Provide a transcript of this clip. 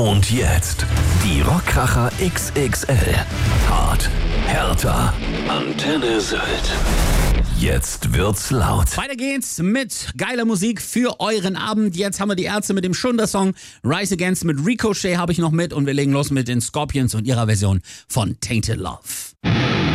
Und jetzt die Rockkracher XXL. Hart, härter, Antenne Sylt. Jetzt wird's laut. Weiter geht's mit geiler Musik für euren Abend. Jetzt haben wir die Ärzte mit dem Schunder-Song. Rise Against mit Ricochet habe ich noch mit. Und wir legen los mit den Scorpions und ihrer Version von Tainted Love.